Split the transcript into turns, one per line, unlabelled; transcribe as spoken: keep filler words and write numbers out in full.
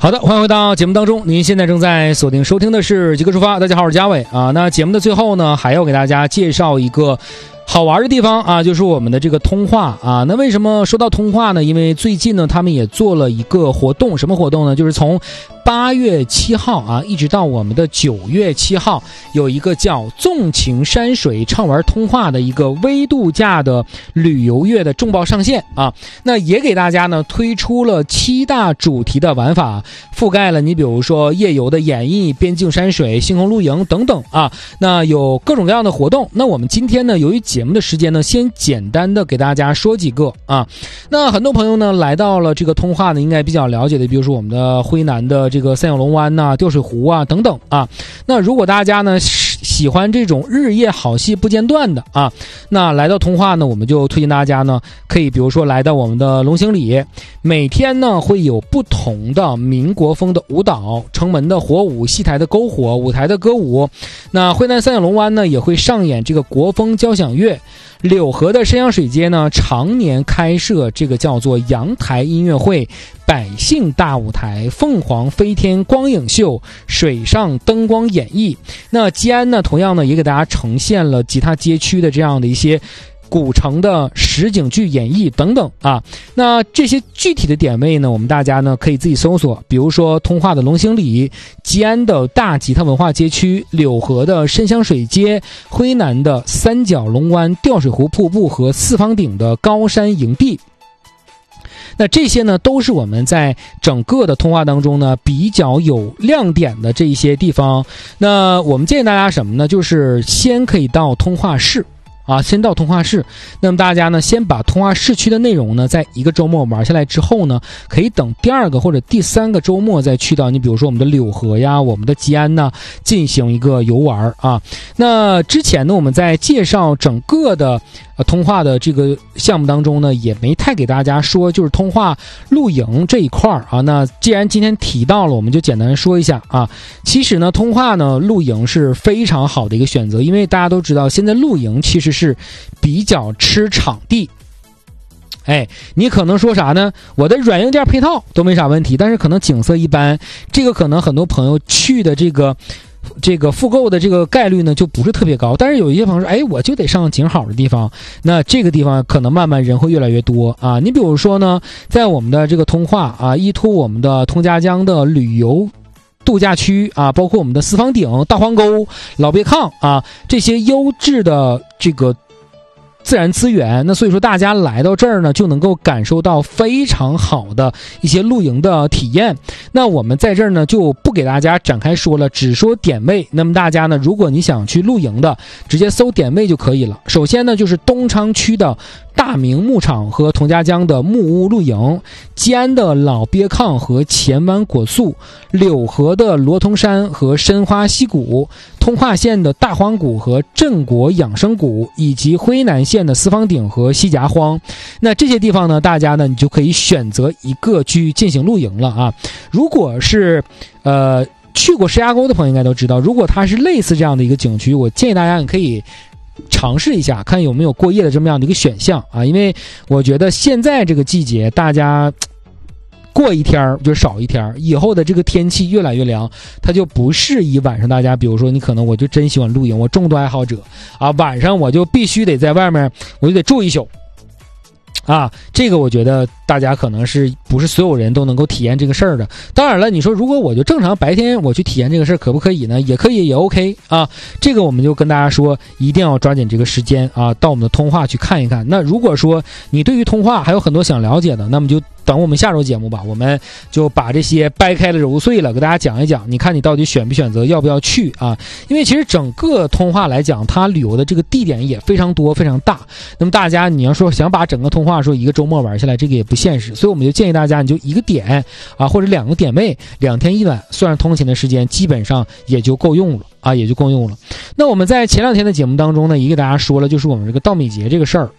好的，欢迎回到节目当中。您现在正在锁定收听的是极客出发。大家好，我是嘉伟啊。那节目的最后呢，还要给大家介绍一个好玩的地方啊，就是我们的这个通话啊。那为什么说到通话呢？因为最近呢，他们也做了一个活动，什么活动呢？就是从八月七号啊，一直到我们的九月七号，有一个叫纵情山水畅玩通话的一个微度假的旅游月的重磅上线啊。那也给大家呢推出了七大主题的玩法，覆盖了你比如说夜游的演绎、边境山水、星空露营等等啊。那有各种各样的活动。那我们今天呢，由于节目的时间呢，先简单的给大家说几个啊。那很多朋友呢来到了这个通话呢，应该比较了解的，比如说我们的徽南的这个三角龙湾呐、吊水湖啊等等啊。那如果大家呢喜欢这种日夜好戏不间断的啊，那来到通话呢，我们就推荐大家呢可以比如说来到我们的龙兴里，每天呢会有不同的民国风的舞蹈，城门的火舞，戏台的篝火，舞台的歌舞。那徽南三角龙湾呢也会上演这个国风交响乐。柳河的山阳水街呢常年开设这个叫做阳台音乐会、百姓大舞台、凤凰飞天光影秀、水上灯光演绎。那吉安呢同样呢也给大家呈现了吉他街区的这样的一些古城的实景剧演绎等等啊。那这些具体的点位呢，我们大家呢可以自己搜索，比如说通化的龙兴里、吉安的大吉他文化街区、柳河的深香水街、徽南的三角龙湾吊水湖瀑布和四方顶的高山营地。那这些呢都是我们在整个的通话当中呢比较有亮点的这一些地方。那我们建议大家什么呢？就是先可以到通话市啊，先到通话市。那么大家呢先把通话市区的内容呢在一个周末玩下来之后呢，可以等第二个或者第三个周末再去到你比如说我们的柳河呀、我们的吉安呢进行一个游玩啊。那之前呢我们在介绍整个的呃通话的这个项目当中呢，也没太给大家说就是通话露营这一块啊。那既然今天提到了，我们就简单说一下啊。其实呢通话呢露营是非常好的一个选择，因为大家都知道现在露营其实是是比较吃场地。哎，你可能说啥呢？我的软硬件配套都没啥问题，但是可能景色一般，这个可能很多朋友去的这个这个复购的这个概率呢就不是特别高。但是有一些朋友说，哎，我就得上景好的地方，那这个地方可能慢慢人会越来越多啊。你比如说呢，在我们的这个通化啊，依托我们的通家江的旅游度假区啊，包括我们的四方顶、大荒沟、老鳖炕啊，这些优质的这个自然资源。那所以说大家来到这儿呢就能够感受到非常好的一些露营的体验。那我们在这儿呢就不给大家展开说了，只说点位。那么大家呢如果你想去露营的，直接搜点位就可以了。首先呢就是东昌区的大明牧场和童家江的木屋露营，吉安的老鳖炕和前湾果宿，柳河的罗通山和深花溪谷，通化县的大荒谷和镇国养生谷，以及徽南县的四方顶和西夹荒。那这些地方呢，大家呢你就可以选择一个去进行露营了啊。如果是呃去过石崖沟的朋友应该都知道，如果它是类似这样的一个景区，我建议大家你可以尝试一下，看有没有过夜的这么样的一个选项啊。因为我觉得现在这个季节大家过一天就少一天，以后的这个天气越来越凉，它就不适宜晚上大家比如说你可能我就真喜欢露营，我重度爱好者啊，晚上我就必须得在外面我就得住一宿啊。这个我觉得大家可能是不是所有人都能够体验这个事儿的。当然了，你说如果我就正常白天我去体验这个事儿可不可以呢？也可以，也 OK 啊。这个我们就跟大家说，一定要抓紧这个时间啊，到我们的通话去看一看。那如果说你对于通话还有很多想了解的，那么就等我们下周节目吧，我们就把这些掰开了揉碎了给大家讲一讲，你看你到底选不选择，要不要去啊。因为其实整个通话来讲，它旅游的这个地点也非常多非常大，那么大家你要说想把整个通话说一个周末玩下来，这个也不现实。所以我们就建议大家，你就一个点啊，或者两个点位，两天一晚，算上通勤的时间，基本上也就够用了啊，也就够用了。那我们在前两天的节目当中呢，也给大家说了，就是我们这个稻米节这个事儿